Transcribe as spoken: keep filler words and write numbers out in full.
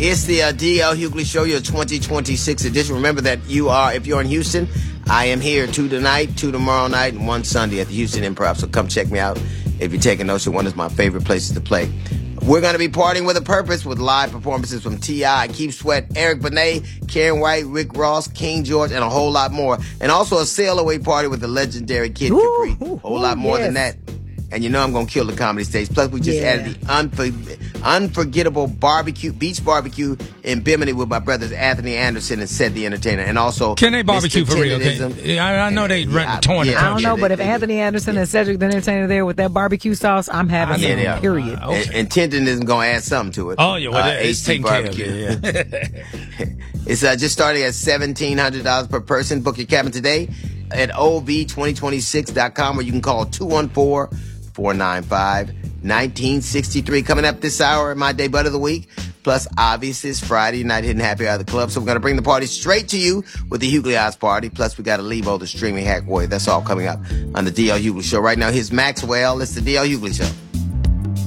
It's the uh, D L Hughley Show, your twenty twenty-six edition. Remember that you are, if you're in Houston, I am here two tonight, two tomorrow night, and one Sunday at the Houston Improv. So come check me out if you're taking notes. One is my favorite places to play. We're going to be partying with a purpose with live performances from T I, Keith Sweat, Eric Benet, Karen White, Rick Ross, King George, and a whole lot more. And also a sail-away party with the legendary Kid Capri. A whole lot more yes. than that. And you know I'm going to kill the comedy stage. Plus, we just yeah. added the unfor- unforgettable barbecue, beach barbecue in Bimini with my brothers Anthony Anderson and Ced the Entertainer. And also, can they barbecue for real? Okay. I, I know they rent yeah, torn yeah, I don't know, but if Anthony Anderson and Cedric the Entertainer there with that barbecue sauce, I'm having yeah, some, yeah. period. Uh, okay. and, and Tintin isn't going to add something to it. Oh, yeah, well, uh, it's taken care of. Yeah. It's uh, just starting at seventeen hundred dollars per person. Book your cabin today at O V twenty twenty-six dot com, or you can call two one four, four nine five, one nine six three. Coming up this hour, my day butt of the week. Plus, obviously, it's Friday night hitting happy hour of the club. So we're going to bring the party straight to you with the Hughley Oz party. Plus, we got to leave all the streaming hack warrior. That's all coming up on the D L Hughley Show. Right now, here's Maxwell. It's the D L Hughley Show.